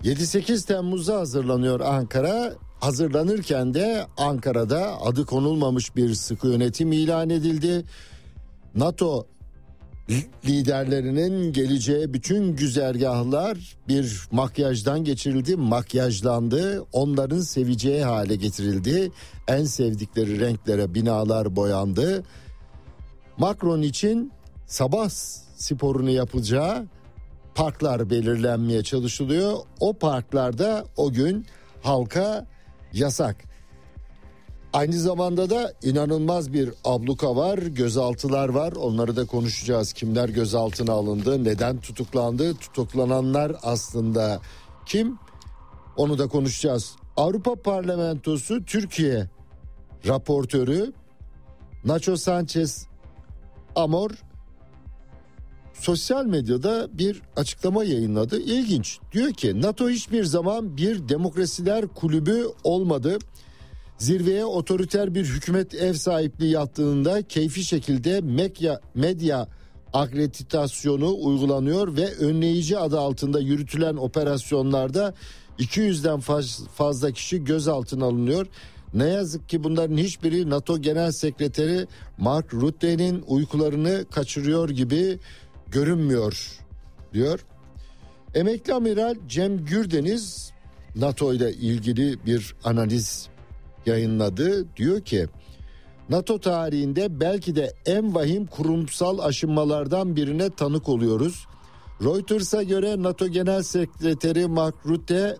7-8 Temmuz'a hazırlanıyor Ankara. Hazırlanırken de Ankara'da adı konulmamış bir sıkı yönetim ilan edildi. NATO liderlerinin geleceği bütün güzergahlar bir makyajdan geçirildi, makyajlandı. Onların seveceği hale getirildi. En sevdikleri renklere binalar boyandı. Macron için sabah sporunu yapacağı parklar belirlenmeye çalışılıyor. O parklarda o gün halka yasak. Aynı zamanda da inanılmaz bir abluka var, gözaltılar var. Onları da konuşacağız. Kimler gözaltına alındı, neden tutuklandı, tutuklananlar aslında kim? Onu da konuşacağız. Avrupa Parlamentosu Türkiye raportörü Nacho Sanchez Amor sosyal medyada bir açıklama yayınladı. İlginç. Diyor ki NATO hiçbir zaman bir demokrasiler kulübü olmadı. Zirveye otoriter bir hükümet ev sahipliği yaptığında keyfi şekilde medya akreditasyonu uygulanıyor ve önleyici adı altında yürütülen operasyonlarda 200'den fazla kişi gözaltına alınıyor. Ne yazık ki bunların hiçbiri NATO Genel Sekreteri Mark Rutte'nin uykularını kaçırıyor gibi görünmüyor diyor. Emekli Amiral Cem Gürdeniz NATO ile ilgili bir analiz yayınladı. Diyor ki NATO tarihinde belki de en vahim kurumsal aşınmalardan birine tanık oluyoruz. Reuters'a göre NATO Genel Sekreteri Mark Rutte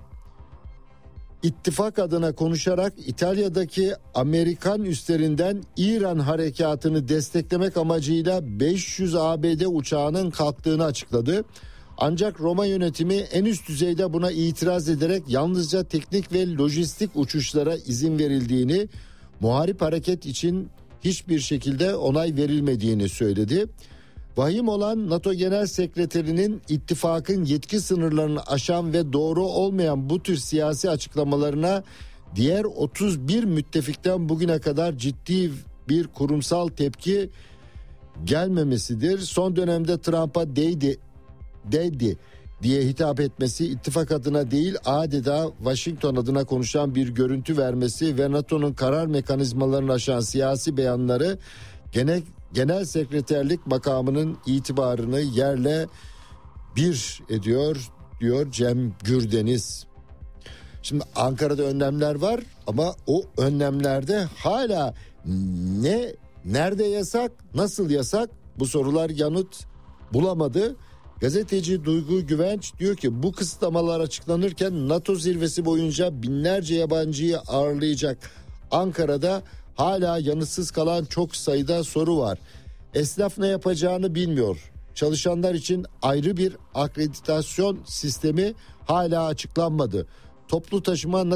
ittifak adına konuşarak İtalya'daki Amerikan üslerinden İran harekatını desteklemek amacıyla 500 ABD uçağının kalktığını açıkladı. Ancak Roma yönetimi en üst düzeyde buna itiraz ederek yalnızca teknik ve lojistik uçuşlara izin verildiğini, muharip hareket için hiçbir şekilde onay verilmediğini söyledi. Vahim olan NATO Genel Sekreterinin ittifakın yetki sınırlarını aşan ve doğru olmayan bu tür siyasi açıklamalarına diğer 31 müttefikten bugüne kadar ciddi bir kurumsal tepki gelmemesidir. Son dönemde Trump'a dedi diye hitap etmesi, ittifak adına değil adeta Washington adına konuşan bir görüntü vermesi ve NATO'nun karar mekanizmalarını aşan siyasi beyanları genel sekreterlik makamının itibarını yerle bir ediyor diyor Cem Gürdeniz. Şimdi Ankara'da önlemler var ama o önlemlerde hala nerede yasak, nasıl yasak, bu sorular yanıt bulamadı. Gazeteci Duygu Güvenç diyor ki bu kısıtlamalar açıklanırken NATO zirvesi boyunca binlerce yabancıyı ağırlayacak Ankara'da hala yanıtsız kalan çok sayıda soru var. Esnaf ne yapacağını bilmiyor. Çalışanlar için ayrı bir akreditasyon sistemi hala açıklanmadı. Toplu taşıma